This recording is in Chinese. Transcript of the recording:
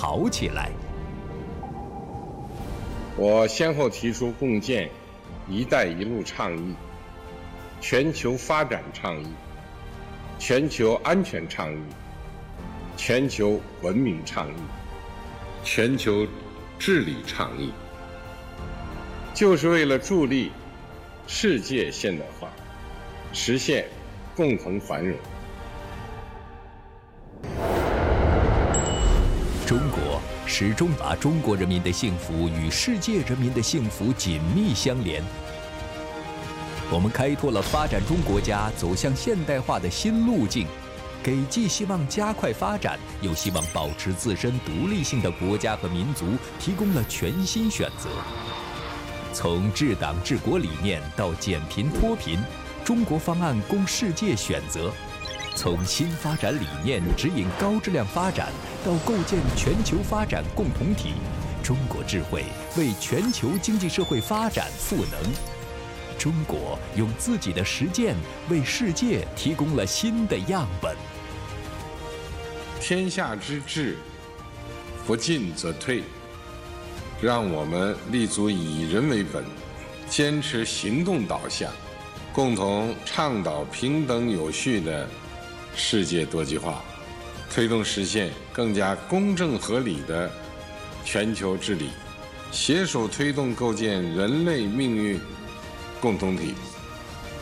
好起来。 我先后提出共建“一带一路”倡议、全球发展倡议、全球安全倡议、全球文明倡议、全球治理倡议，就是为了助力世界现代化，实现共同繁荣。 中国始终把中国人民的幸福与世界人民的幸福紧密相连。我们开拓了发展中国家走向现代化的新路径，给既希望加快发展，又希望保持自身独立性的国家和民族提供了全新选择。从治党治国理念到减贫脱贫，中国方案供世界选择。从新发展理念指引高质量发展，到构建全球发展共同体，中国智慧为全球经济社会发展赋能。中国用自己的实践为世界提供了新的样本。 天下之治，不进则退。让我们立足以人为本，坚持行动导向，共同倡导平等有序的世界多极化，推动实现更加公正合理的全球治理，携手推动构建人类命运共同体。